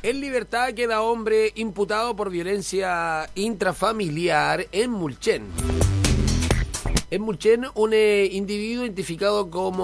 En libertad queda hombre imputado por violencia intrafamiliar en Mulchen. En Mulchen, un individuo identificado como